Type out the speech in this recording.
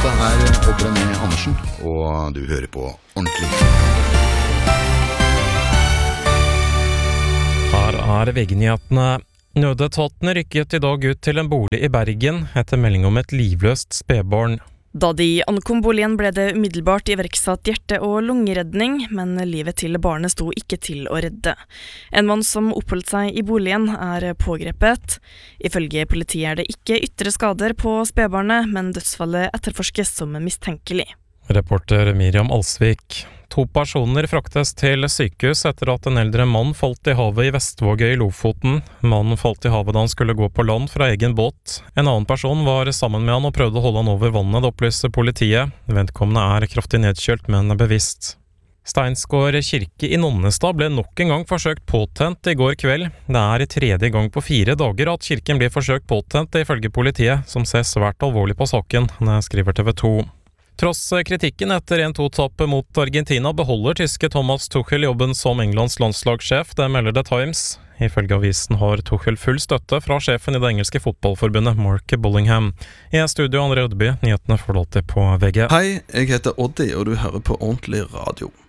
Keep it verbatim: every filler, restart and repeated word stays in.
Dette er Odd René Andersen, og du hører på Ordentlig. Her er V G-nyhetene. Nødetaten rykket i dag ut til en bolig i Bergen etter melding om et livløst spedbarn. Da de ankom boligen ble det umiddelbart iverksatt hjerte- og lungeredning, men livet til barnet sto ikke til å redde. En mann som oppholdt seg i boligen er pågrepet. Ifølge politiet er det ikke ytre skader på spedbarnet, men dødsfallet etterforskes som mistenkelig. Reporter Miriam Alsvik. To personer fraktes til sykehus etter at en eldre mann falt i havet i Vestvågøy i Lofoten. Mannen falt i havet da han skulle gå på land fra egen båt. En annen person var sammen med han og prøvde å holde han over vannet, det opplyser politiet. Vedkommende er kraftig nedkjølt, men bevisst. Steinsgård kirke i Nonnestad ble nok en gang forsøkt påtent i går kveld. Det er i tredje gang på fire dager at kirken blir forsøkt påtent, ifølge politiet, som ser svært alvorlig på saken, skriver T V to. Tross kritikken etter en to-tappet mot Argentina beholder tyske Thomas Tuchel jobben som Englands landslagssjef, det melder The Times. Ifølge avisen har Tuchel full støtte fra sjefen i det engelske fotballforbundet, Mark Bullingham. I studio André Ødeby, nyhetene får du alltid på V G. Hei, jeg heter Oddi, og du hører på Ordentlig Radio.